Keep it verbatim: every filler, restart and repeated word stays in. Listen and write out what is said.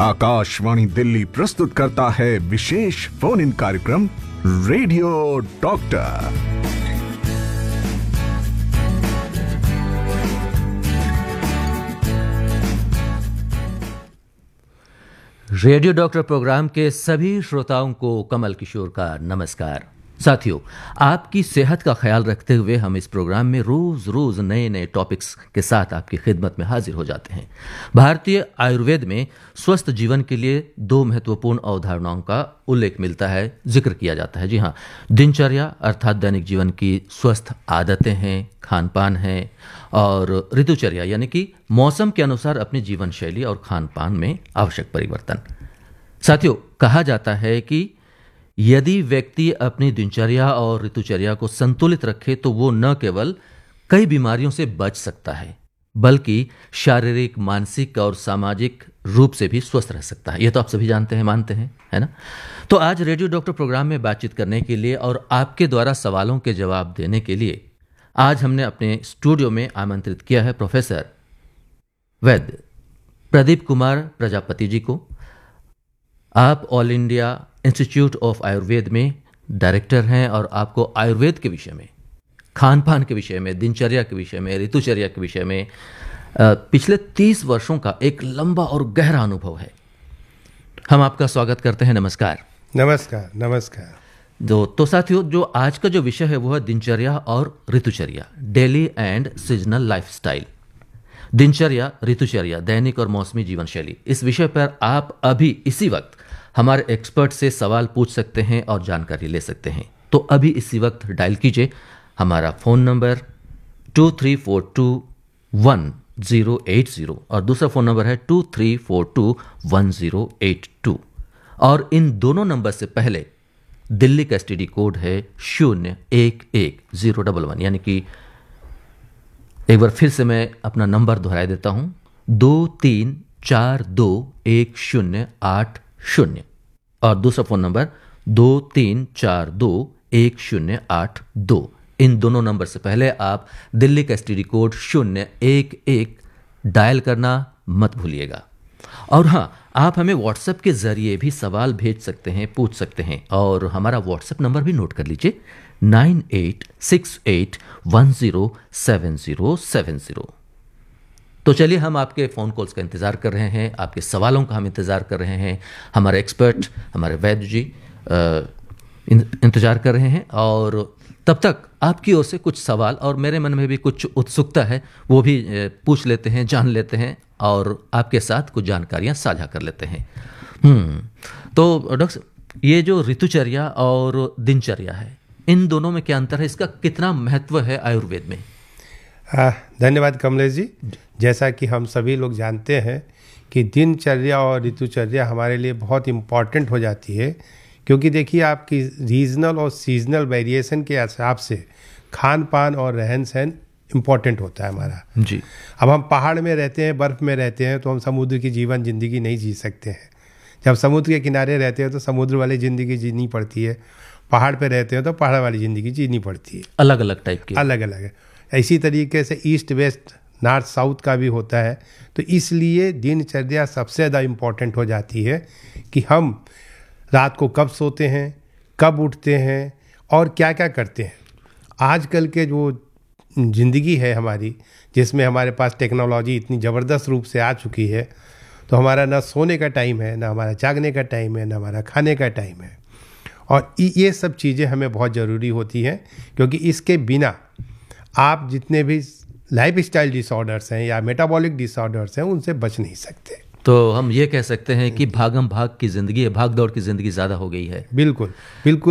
आकाशवाणी दिल्ली प्रस्तुत करता है विशेष फोन इन कार्यक्रम radio doctor. Radio doctor programme के सभी श्रोताओं को कमल किशोर का नमस्कार। साथियों, आपकी सेहत का ख्याल रखते हुए हम इस प्रोग्राम में रोज रोज नए नए टॉपिक्स के साथ आपकी खिदमत में हाजिर हो जाते हैं। भारतीय आयुर्वेद में स्वस्थ जीवन के लिए दो महत्वपूर्ण अवधारणाओं का उल्लेख मिलता है, जिक्र किया जाता है। जी हाँ, दिनचर्या अर्थात दैनिक जीवन की स्वस्थ आदतें हैं, खान पान है, और ऋतुचर्या यानी कि मौसम के अनुसार अपनी जीवन शैली और खान पान में आवश्यक परिवर्तन। साथियों, कहा जाता है कि यदि व्यक्ति अपनी दिनचर्या और ऋतुचर्या को संतुलित रखे तो वो न केवल कई बीमारियों से बच सकता है बल्कि शारीरिक, मानसिक और सामाजिक रूप से भी स्वस्थ रह सकता है। यह तो आप सभी जानते हैं, मानते हैं, है ना? तो आज रेडियो डॉक्टर प्रोग्राम में बातचीत करने के लिए और आपके द्वारा सवालों के जवाब देने के लिए आज हमने अपने स्टूडियो में आमंत्रित किया है प्रोफेसर वैद्य प्रदीप कुमार प्रजापति जी को। आप all India institute of Ayurveda में डायरेक्टर हैं और आपको आयुर्वेद के विषय में, खान पान के विषय में, दिनचर्या के विषय में, ऋतुचर्या के विषय में पिछले तीस वर्षों का एक लंबा और गहरा अनुभव है। हम आपका स्वागत करते हैं। नमस्कार। नमस्कार। नमस्कार। दो तो साथियों, जो आज का जो विषय है वो है दिनचर्या और ऋतुचर्या, डेली एंड सीजनल लाइफस्टाइल। दिनचर्या, ऋतुचर्या, दैनिक और मौसमी जीवन शैली, इस विषय पर आप अभी इसी वक्त हमारे एक्सपर्ट से सवाल पूछ सकते हैं और जानकारी ले सकते हैं। तो अभी इसी वक्त डायल कीजिए हमारा phone number two three four to one zero eight zero और दूसरा फ़ोन नंबर है to three four to one zero eight to, और इन दोनों नंबर से पहले दिल्ली का एसटीडी कोड है शून्य एक एक ज़ीरो डबल वन, यानी कि एक बार फिर से मैं अपना नंबर दोहराई देता हूं, दो तीन चार दो एक शून्य आठ शून्य, और दूसरा फोन नंबर दो तीन चार दो एक शून्य आठ दो। इन दोनों नंबर से पहले आप दिल्ली का एसटीडी कोड शून्य एक एक डायल करना मत भूलिएगा। और हाँ, आप हमें व्हाट्सएप के जरिए भी सवाल भेज सकते हैं, पूछ सकते हैं, और हमारा व्हाट्सएप नंबर भी नोट कर लीजिए nine eight six eight one zero seven zero seven zero. तो चलिए, हम आपके फ़ोन कॉल्स का इंतज़ार कर रहे हैं, आपके सवालों का हम इंतज़ार कर रहे हैं। हमारे एक्सपर्ट, हमारे वैद्य जी इंतज़ार कर रहे हैं, और तब तक आपकी ओर से कुछ सवाल और मेरे मन में भी कुछ उत्सुकता है, वो भी पूछ लेते हैं, जान लेते हैं और आपके साथ कुछ जानकारियाँ साझा कर लेते हैं। हम्म तो डॉक्टर, ये जो ऋतुचर्या और दिनचर्या है, इन दोनों में क्या अंतर है? इसका कितना महत्व है आयुर्वेद में? धन्यवाद कमलेश जी। जैसा कि हम सभी लोग जानते हैं कि दिनचर्या और ऋतुचर्या हमारे लिए बहुत इम्पॉर्टेंट हो जाती है, क्योंकि देखिए, आपकी रीजनल और सीजनल वेरिएशन के हिसाब से खान पान और रहन सहन इम्पॉर्टेंट होता है हमारा। जी। अब हम पहाड़ में रहते हैं, बर्फ़ में रहते हैं, तो हम समुद्र की जीवन ज़िंदगी नहीं जी सकते हैं। जब समुद्र के किनारे रहते हैं तो समुद्र वाली ज़िंदगी जीनी पड़ती है, पहाड़ पे रहते हैं तो पहाड़ वाली ज़िंदगी जीनी पड़ती है। अलग अलग टाइप की, अलग अलग है। इसी तरीके से ईस्ट वेस्ट, नॉर्थ साउथ का भी होता है। तो इसलिए दिनचर्या सबसे ज़्यादा इम्पॉर्टेंट हो जाती है कि हम रात को कब सोते हैं, कब उठते हैं और क्या क्या करते हैं। आजकल के जो ज़िंदगी है हमारी, जिसमें हमारे पास टेक्नोलॉजी इतनी ज़बरदस्त रूप से आ चुकी है, तो हमारा ना सोने का टाइम है, ना हमारा जागने का टाइम है, ना हमारा खाने का टाइम है। और ये सब चीज़ें हमें बहुत ज़रूरी होती हैं, क्योंकि इसके बिना आप जितने भी लाइफ स्टाइल डिसऑर्डर्स हैं या मेटाबॉलिक डिसऑर्डर्स हैं, उनसे बच नहीं सकते। तो हम ये कह सकते हैं कि भागम भाग की ज़िंदगी है, भाग दौड़ की ज़िंदगी ज़्यादा हो गई है। बिल्कुल बिल्कुल।